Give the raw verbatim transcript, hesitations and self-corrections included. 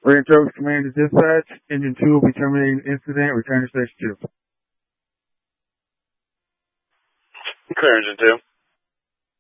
Range Rover Command to dispatch. Engine two will be terminating the incident. Return to station two. Clear engine two.